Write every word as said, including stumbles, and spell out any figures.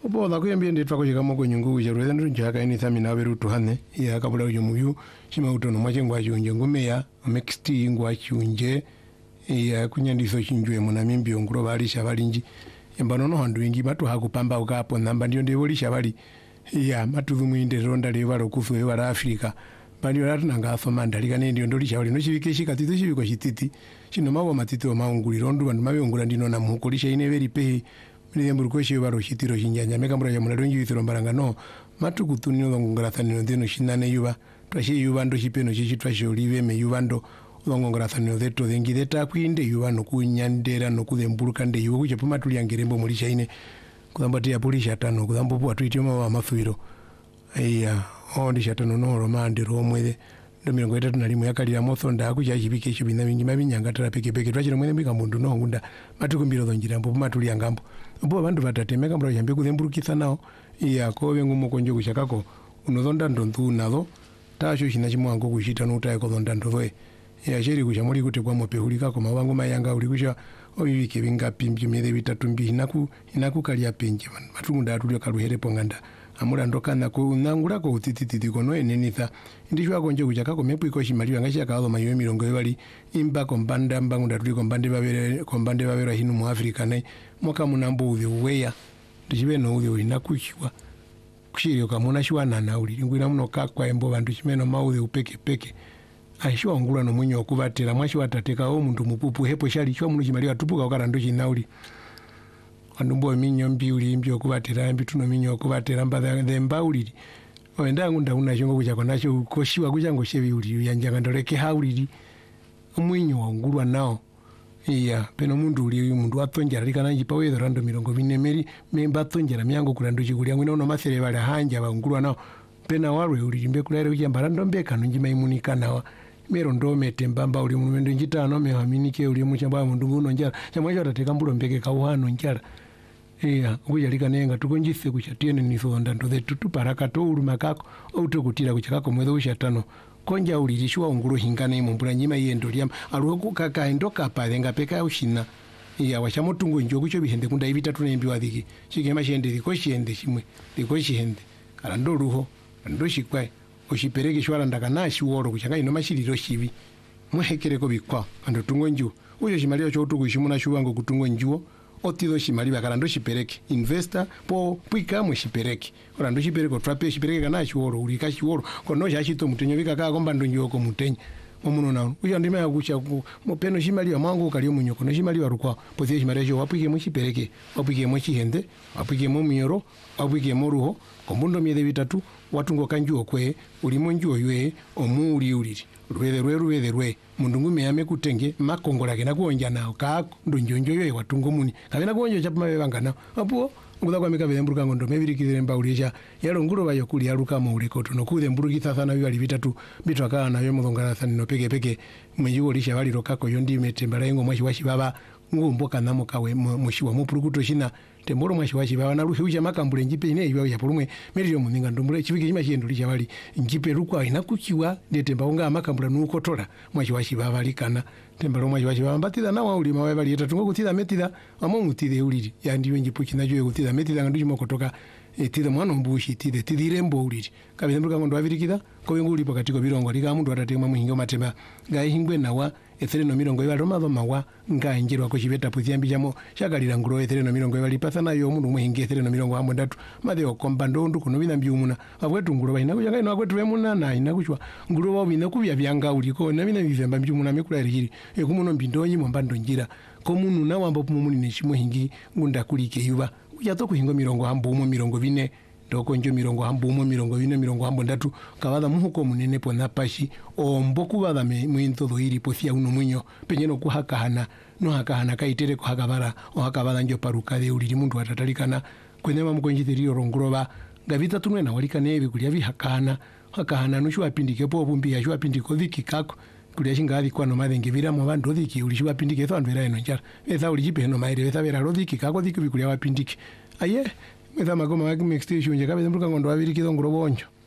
Opo la kuyambia ndi twako chikamo kwenye ngugu cha rweza ndu chaka ini thami nawe rutu hane ya kabula ujo muyu shima utono mwache ngwa chunje ngume ya meksti ngwa chunje ya kunyandiso chinjwe muna mimbi onguro bali shabali nji yambano no handu ingi matu hakupamba ukapo namba ndiyo ndi woli shabali ya matu dhumu inde ronda lewalo kufu ewala Afrika bali ratu nanga afama ndalika ndiyo ndoli shabali no chivike shika tito chiviko chititi chino mawa matiti wa maunguli rondu bandu mawe ongula ndino na muhukulisha ine veri pehi Mili mburukoshe waro shitiro shinjanya meka mbura ya mularonji withiro mbaranga no matu kutunino dhongongarathani ndeno shinane yuwa twashe yuwa ndo shipeno shishi twashe olive me yuwa ndo dhongongarathani dheto dhengi dheta kuinde yuwa no kunyandera no kudhemburuka nde yuwa kuche puma tuli angerembo mulisha ine kudhambati ya pulisha tano kudhambopu watu itioma wa mafuiro iya ondi shatano no romande romwede ndo mirongo itatu na limu yakali ya motho nda haku chachibike isho binda mingi mabi nyangatara peke peke twachino mwene mbika mundu no ngunda matuku mbiro dhonjira mpopu matuli ya ngambo mpo bandu batatemeka mbura jambi kudhemburukitha nao iya kowe ngumo konjo kushakako unodhonda ndondu nalo tasho shinachimu wangu kushita nuta yako dhonda ndodhoe iya sheri kushamuli kute kwa mope hulikako mawangu mayanga ulikusha oivike vingapi mjumile vitatu mbi inaku inaku kalia penje matuku nda atulio kaluhere ponganda amura ndoka na ko nangura ko utititi kono enenitha ndishwa konje kuchakako mepu iko shimaliwa ngashi akazo mayo mirongo yali imba kombanda mbangu ndatuli kombande babere kombande babera hinu mu Africa nai moka munambo uthi weya ndichibe no uthi inakuchwa kushiri kamuna shwa nana uli ngwina muno kakwa embo bantu chimeno mauthi upeke peke aishwa ngula no munyo okubatera mwashi watateka o muntu mupupu hepo shali chwa muno chimaliwa tupuka okara ndo chinauli andumbo minyo mbiuli mbyo kubatera mbituno minyo kubatera mbadha themba uliri oenda ngunda una chongo kuchako nacho koshiwa kuchango shevi uliri yanjanga ndoleke hauliri omwinyo wangulwa nao iya peno mundu uli mundu atonjera likana njipa wezo rando mirongo vine meri memba atonjera miyango kulando chikulia ngwina uno masere wale hanja wangulwa nao pena walwe uliri mbe kulere kuchamba rando mbeka nunjima imunika nawa mero ndo metembamba uli mundu njitano mehaminike uli muchamba mundu nguno njara chamwacho atateka mbulo mbeke kauhano njara iya kujalika nenga tukonjise kuchatiene nisonda ndo zetu tuparaka to uluma kako auto kutira kuchakako mwezo ushatano konja ulirishwa unguru hingana imumbura nyima yendo liam aluko kaka endoka palenga peka ushina iya washamotungo njo kucho bihende kunda ibita tunembiwa dhiki chikema shende dikoshende shimwe dikoshende kala ndo ruho ndo shikwae oshipereke shwala ndakanashi woro kuchaka ino mashiriro shivi mwehekereko bikwa ando tungo nju uyo shimalio cho tukushimuna shuwango kutungo njuo otido shimali bakala ndo shipereke investor po pwika mwe shipereke ora ndo shipereke trape shipereke kana shiworo ulika shiworo kono shashito mutenyo bika ka komba ndo njoko mutenyo omuno na uyo ndime yakucha mo peno shimali amango kali munyo kono shimali warukwa pozi shimali jo wapwike mwe shipereke wapwike mwe chihende wapwike mwe myoro wapwike mwe ruho kombundo miede bitatu watungo kanjuo kwe ulimo njuo ywe omuli uliri rwele rwe rwele rwe mundu ngume yame kutenge makongola kena kuonja nao kako ndo njonjo yoye watungo muni kabena kuonja chapa mabe bangana apo nguza kwa mika bele mburuka ngondo mebiri kizire mbaulisha yalo nguro bayo kuli yaluka mu ulekoto no kuze mburuki sasa na bibali bitatu bitu akana na yo mudongara sani no peke peke mwenjugo lisha bali rokako yondi metembala yengo mwashi washi baba ngumboka namo kawe mushiwa mupurukuto shina temboro mwashi washi baba na ruhi uja makambule njipe ine yiwa ya pulumwe meri yo muninga ndombule chibike chima chiendo lisha bali njipe rukwa inakuchiwa de temba unga makambula nukotora mwashi washi baba likana tembalo mwashi washi baba mbatida na wauli mawe bali yetatungo kutida metida amo mutide uliri ya ndiwe njipu chinajuwe kutida metida nganduji mokotoka etida mwana mbushi tide tidire mbo uliri kabile mburuka ngondo wabirikida kowe nguli pakatiko birongo lika mundu atatema muhinga matemba ga hingwe nawa ethele no mirongo ibali romazo mawa nga injirwa ko chibeta puziambi jamo shagalira nguro ethele no mirongo ibali pasana yo mundu muhinga ethele no mirongo hamwe ndatu made okomba ndondo kuno bina mbyumuna abwetu nguro bayina kujanga ino akwetu bemuna na ina kuchwa nguro bo bina kubya byanga uliko na bina bizemba mbyumuna mikula eriri ekumuno mbindonyi momba ndonjira ko munu na wambo pumuni nishimo hingi ngunda kulike yuba yato kuhingo mirongo hambo mu mirongo bine doko njo mirongo hambo mu mirongo bine mirongo hambo ndatu kabada muhuko munene po napashi ombo kubada me mwinto do iri posia uno munyo penyeno kuhakahana no hakahana kaitere ko hakabara o hakabada njo paruka de uri mundu atatalikana kwenema mukonjitiriyo rongroba gavita tunwe na walika nebe kulia vi hakana hakahana no shwa pindike po bumbi ya shwa pindiko dhiki kako kulia shinga kwa no madenge vira mo bando dhiki uli shwa pindike tho anvera eno njara eza uli jipe no maire eza vera rodhiki kako dhiki bikulia wa pindike aye meza magoma wa mixed station nje kabe mbuka ngondo abiri kidongoro bonjo